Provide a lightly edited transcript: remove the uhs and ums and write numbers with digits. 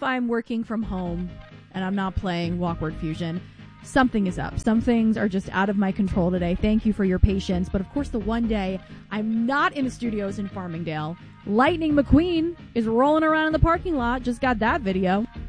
I'm working from home and I'm not playing Walkward Fusion, something is up. Some things are just out of my control today. Thank you for your patience. But of course, the one day I'm not in the studios in Farmingdale, Lightning McQueen is rolling around in the parking lot. Just got that video.